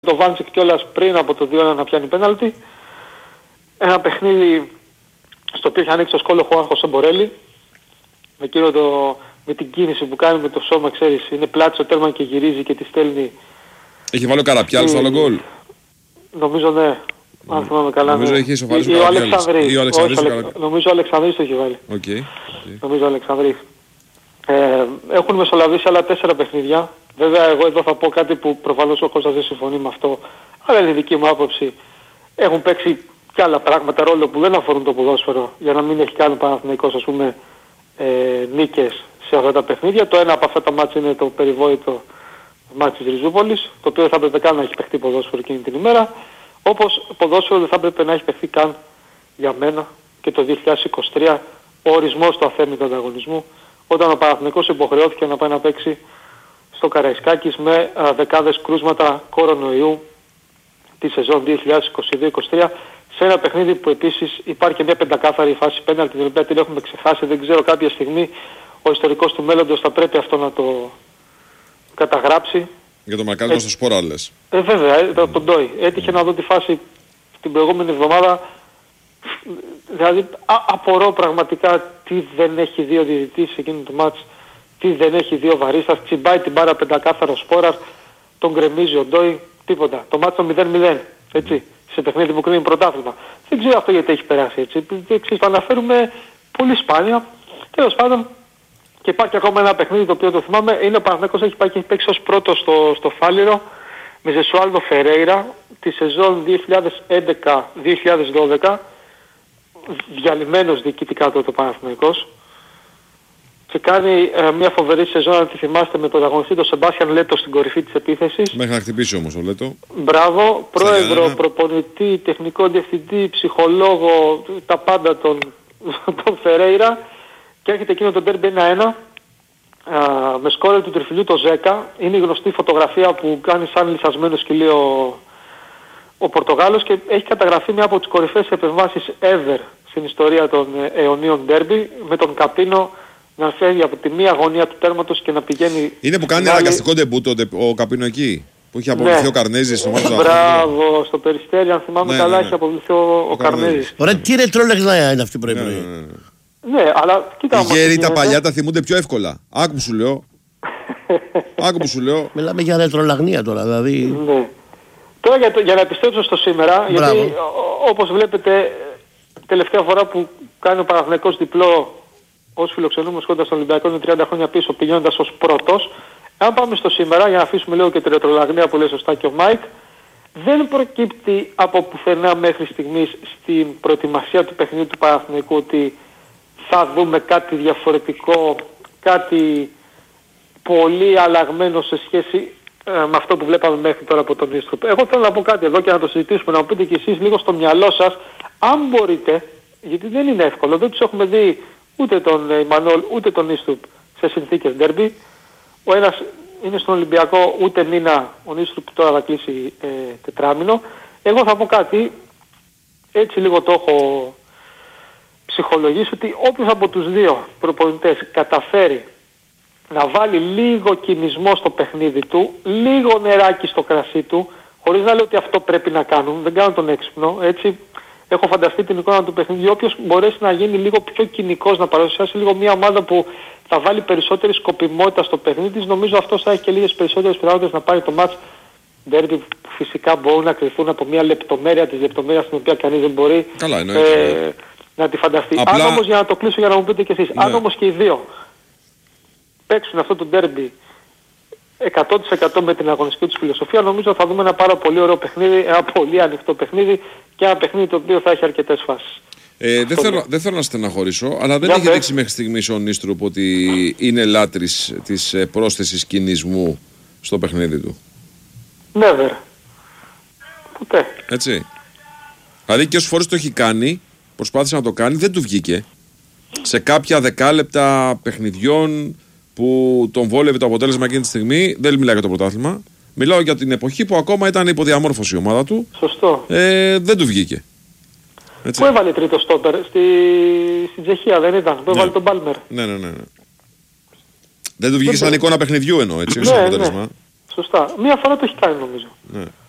το Βάντσικ κιόλας πριν από το 2-1 να πιάνει πέναλτι. Ένα παιχνίδι στο οποίο είχε ανοίξει το σκόλοχο ο Χωσέ Μπορέλη. Με την κίνηση που κάνει με το σώμα, ξέρεις, είναι πλάτη στο τέρμα και γυρίζει και τη στέλνει. Έχει βάλει ο Καραπιάλ στο άλλο γκολ. Νομίζω ναι. Αν θυμάμαι καλά. Νομίζω έχει ισοφαρίσει ο Αλεξανδρής. Νομίζω ο Αλεξανδρής το έχει βάλει. Okay. Νομίζω ο Αλεξανδρής. Έχουν μεσολαβήσει άλλα 4 παιχνίδια. Βέβαια εγώ εδώ θα πω κάτι που προφανώς ο Κώστας δεν συμφωνεί με αυτό. Αλλά είναι δική μου άποψη. Έχουν παίξει και άλλα πράγματα ρόλο που δεν αφορούν το ποδόσφαιρο. Για να μην έχει κάνει ο Παναθηναϊκός, ας πούμε, νίκες σε αυτά τα παιχνίδια. Το ένα από αυτά τα μάτς είναι το περιβόητο μάτς της Ριζούπολης, το οποίο θα έπρεπε καν να έχει παιχτεί ποδόσφαιρο εκείνη την ημέρα. Όπως ποδόσφαιρο δεν θα έπρεπε να έχει παιχτεί καν για μένα και το 2023 ο ορισμός του αθέμητου ανταγωνισμού, όταν ο Παναθηναϊκός υποχρεώθηκε να πάει να παίξει στο Καραϊσκάκης με δεκάδες κρούσματα κορονοϊού τη σεζόν 2022-2023, σε ένα παιχνίδι που επίσης υπάρχει μια πεντακάθαρη φάση πέναλτι, την οποία την έχουμε ξεχάσει. Δεν ξέρω, κάποια στιγμή ο ιστορικός του μέλλοντος θα πρέπει αυτό να το καταγράψει. Για το μαρκάρισμα στο Σπόρα λες. Βέβαια, τον Ντόι. Έτυχε να δω τη φάση την προηγούμενη εβδομάδα. Δηλαδή απορώ πραγματικά τι δεν έχει δει ο διαιτητής σε εκείνο το μάτς, τι δεν έχει δει ο Βαρίστας. Τσιμπάει την μπάρα πεντακάθαρο Σπόραρ, τον γκρεμίζει ο Ντόι, τίποτα. Το μάτς το 0-0, έτσι, σε παιχνίδι που κρίνει πρωτάθλημα. Δεν ξέρω αυτό γιατί έχει περάσει έτσι. Το αναφέρουμε πολύ σπάνια. Τέλος πάντων, και υπάρχει ακόμα ένα παιχνίδι το οποίο το θυμάμαι, είναι ο Παναθηναϊκός έχει παίξει ως πρώτο στο Φάληρο με Ζεσουάλδο Φερέιρα τη σεζόν 2011-2012, διαλυμένος διοικητικά τότε ο Παναθηναϊκός, και κάνει μια φοβερή σεζόν, αν τη θυμάστε, με πρωταγωνιστή τον Σεμπάστιαν Λέτο στην κορυφή της επίθεσης. Μέχρι να χτυπήσει όμως ο Λέτο. Μπράβο, πρόεδρο, προπονητή, τεχνικό διευθυντή, ψυχολόγο, τα πάντα τον Φερέιρα, και έρχεται εκείνο το ντέρμπι 1-1 με σκόρερ του τριφυλιού το Ζέκα. Είναι η γνωστή φωτογραφία που κάνει σαν λυσασμένο σκυλί ο Πορτογάλος, και έχει καταγραφεί μια από τις κορυφαίες επεμβάσεις ever στην ιστορία των αιωνίων ντέρμπι, με τον Καπίνο να φεύγει από τη μία γωνία του τέρματος και να πηγαίνει. Είναι που κάνει αναγκαστικό ντεμπούτο ο Καπίνο εκεί, που είχε αποβληθεί ο Καρνέζης στο μάτι. Μπράβο, στο Περιστέρι, αν θυμάμαι καλά, έχει αποβληθεί ο Καρνέζης. Ωραία, τι ρετρόλεγνα είναι αυτή που πρέπει. Ναι, αλλά κοίτα. Οι γέροι τα παλιά τα θυμούνται πιο εύκολα. Άκου που σου λέω. Άκου που σου λέω. Μιλάμε για ρετρολαγνία τώρα, δηλαδή. Ναι. Τώρα για να επιστρέψω στο σήμερα, γιατί όπως βλέπετε, τελευταία φορά που κάνει ο Παναθηναϊκός διπλό ως φιλοξενούμενος κοντά στον Ολυμπιακό είναι 30 χρόνια πίσω, πηγαίνοντας ως πρώτος. Αν πάμε στο σήμερα, για να αφήσουμε λίγο και τη ρετρολαγνία που λέει σωστά και ο Μάικ, δεν προκύπτει από πουθενά μέχρι στιγμής στην προετοιμασία του παιχνιδιού του Παναθηναϊκού ότι θα δούμε κάτι διαφορετικό, κάτι πολύ αλλαγμένο σε σχέση με αυτό που βλέπαμε μέχρι τώρα από τον Ίστρουπ. Εγώ θέλω να πω κάτι εδώ και να το συζητήσουμε, να μου πείτε κι εσείς λίγο στο μυαλό σας, αν μπορείτε, γιατί δεν είναι εύκολο, δεν τους έχουμε δει ούτε τον Ιμανόλ ούτε τον Ίστρουπ σε συνθήκες ντέρμπι. Ο ένας είναι στον Ολυμπιακό ούτε μήνα, ο Ίστρουπ τώρα θα κλείσει τετράμινο. Εγώ θα πω κάτι, έτσι λίγο το έχω ψυχολογήσει, ότι όποιος από τους δύο προπονητές καταφέρει να βάλει λίγο κινησμό στο παιχνίδι του, λίγο νεράκι στο κρασί του, χωρίς να λέω ότι αυτό πρέπει να κάνουν, δεν κάνω τον έξυπνο, έτσι έχω φανταστεί την εικόνα του παιχνιδιού, όποιος μπορέσει να γίνει λίγο πιο κοινικός, να παρουσιάσει λίγο μια ομάδα που θα βάλει περισσότερη σκοπιμότητα στο παιχνίδι της, νομίζω αυτός θα έχει και λίγες περισσότερες πιθανότητες να πάρει το μάτς ντέρμπι, που φυσικά μπορούν να κρυφθούν από μια λεπτομέρεια της λεπτομέρειας την οποία κανείς δεν μπορεί να τη φανταστεί. Απλά... Αν όμως, για να το κλείσω για να μου πείτε κι εσείς, αν όμως και οι δύο παίξουν αυτό το ντέρμπι 100% με την αγωνιστική τους φιλοσοφία, νομίζω θα δούμε ένα πάρα πολύ ωραίο παιχνίδι, ένα πολύ ανοιχτό παιχνίδι και ένα παιχνίδι το οποίο θα έχει αρκετές φάσεις. Δεν θέλω να στεναχωρήσω, αλλά δεν έχει δείξει μέχρι στιγμής ο Νίστρουπ ότι είναι λάτρης της πρόσθεσης κινησμού στο παιχνίδι του. Ναι, βέβαια. Ποτέ. Έτσι. Δηλαδή και όσες φορές το έχει κάνει, προσπάθησε να το κάνει, δεν του βγήκε. Σε κάποια δεκάλεπτα παιχνιδιών που τον βόλευε το αποτέλεσμα εκείνη τη στιγμή, δεν μιλάω για το πρωτάθλημα. Μιλάω για την εποχή που ακόμα ήταν υποδιαμόρφωση η ομάδα του. Σωστό. Δεν του βγήκε. Έτσι. Πού έβαλε τρίτο στόπερ, στην Τσεχία δεν ήταν, που έβαλε τον Πάλμερ. Ναι. Δεν του βγήκε σαν εικόνα παιχνιδιού εννοώ, έτσι, ως αποτέλεσμα. Ναι. Σωστά. Μία φορά το έχει κάνει νομίζω. Ναι.